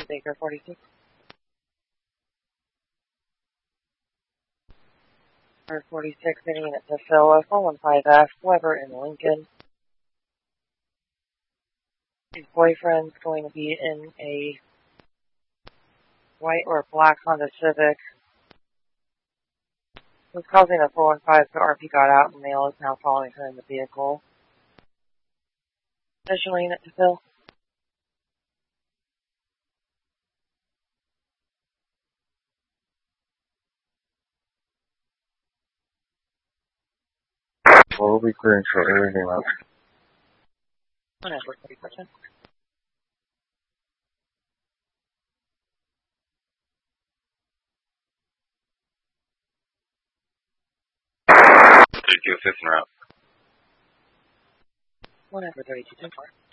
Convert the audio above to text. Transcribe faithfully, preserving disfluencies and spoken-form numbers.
Baker forty-six. Or forty-six, getting it to Phila, four one five F, Weber in Lincoln. His boyfriend's going to be in a white or black Honda Civic. It was causing a four one five, so R P got out and male is now following her in the vehicle. Visual unit to Phil. Well, we'll be clearing shortly. Everything else. Whatever, thirty percent. thirty-two, fifth and route. Whatever, thirty-two, ten four.